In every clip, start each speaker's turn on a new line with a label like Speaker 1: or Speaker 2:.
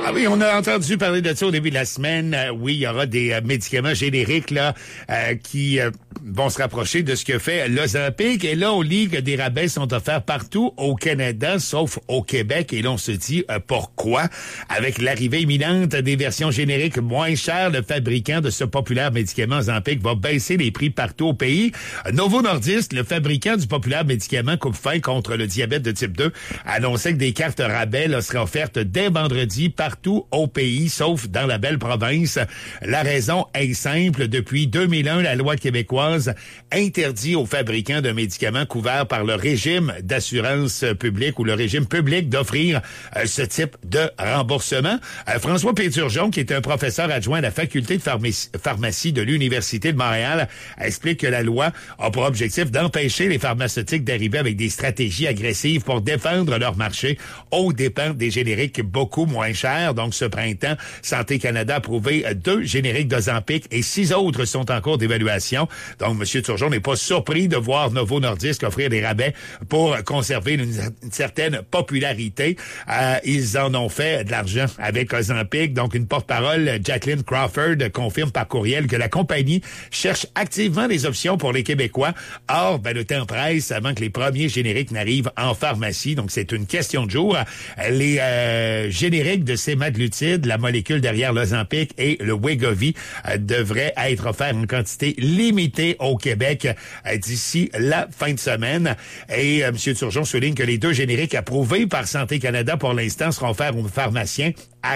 Speaker 1: Ah oui, on a entendu parler de ça au début de la semaine. Oui, il y aura des médicaments génériques là qui vont se rapprocher de ce que fait l'Ozempic. Et là, on lit que des rabais sont offerts partout au Canada, sauf au Québec. Et là, on se dit pourquoi? Avec l'arrivée imminente des versions génériques moins chères, le fabricant de ce populaire médicament Ozempic va baisser les prix partout au pays. Novo Nordisk, le fabricant du populaire médicament coupe-faim contre le diabète de type 2, annonçait que des cartes rabais là, seraient offertes dès vendredi partout au pays, sauf dans la belle province. La raison est simple. Depuis 2001, la loi québécoise interdit aux fabricants de médicaments couverts par le régime d'assurance publique ou le régime public d'offrir ce type de remboursement. François Péturgeon, qui est un professeur adjoint à la faculté de pharmacie de l'Université de Montréal, explique que la loi a pour objectif d'empêcher les pharmaceutiques d'arriver avec des stratégies agressives pour défendre leur marché aux dépens des génériques beaucoup moins chers. Donc, ce printemps, Santé Canada a approuvé 2 génériques d'Ozempic et 6 autres sont en cours d'évaluation. Donc, M. Turgeon n'est pas surpris de voir Novo Nordisk offrir des rabais pour conserver une certaine popularité. Ils en ont fait de l'argent avec Ozempic. Donc, une porte-parole, Jacqueline Crawford, confirme par courriel que la compagnie cherche activement des options pour les Québécois. Or, le temps presse avant que les premiers génériques n'arrivent en pharmacie. Donc, c'est une question de jour. Les génériques de sémaglutide, la molécule derrière l'Ozempic et le Wegovy devraient être offerts en quantité limitée au Québec d'ici la fin de semaine. Et M. Turgeon souligne que les 2 génériques approuvés par Santé Canada pour l'instant seront offerts aux pharmaciens à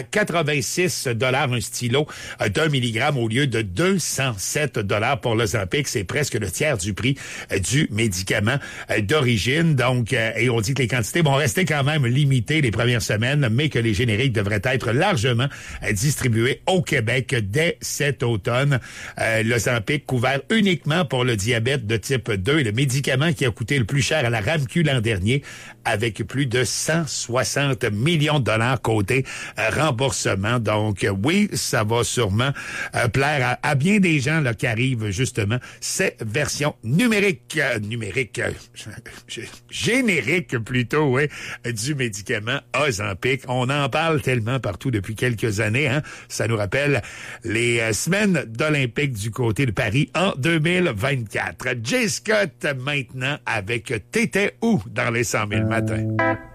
Speaker 1: 86 $ un stylo d'1 milligramme au lieu de 207 $ pour l'Ozempic. C'est presque le tiers du prix du médicament d'origine. Donc, et on dit que les quantités vont rester quand même limitées les premières semaines, mais que les génériques devraient être largement distribués au Québec dès cet automne. L'Ozempic couvert uniquement pour le diabète de type 2 et le médicament qui a coûté le plus cher à la RAMQ l'an dernier, avec plus de 160 millions de dollars côté remboursement. Donc, oui, ça va sûrement plaire à bien des gens là qui arrivent justement ces versions génériques plutôt, oui, du médicament Ozempic. On en parle tellement partout depuis quelques années, hein. Ça nous rappelle les semaines d'Olympique du côté de Paris en 2024. Jay Scott maintenant avec T'étais où dans les 100 000 matins.